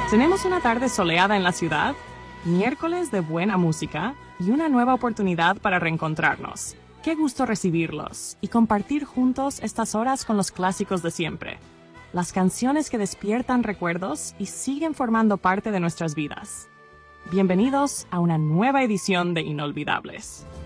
Tenemos una tarde soleada en la ciudad, miércoles de buena música y una nueva oportunidad para reencontrarnos. Qué gusto recibirlos y compartir juntos estas horas con los clásicos de siempre. Las canciones que despiertan recuerdos y siguen formando parte de nuestras vidas. Bienvenidos a una nueva edición de Inolvidables.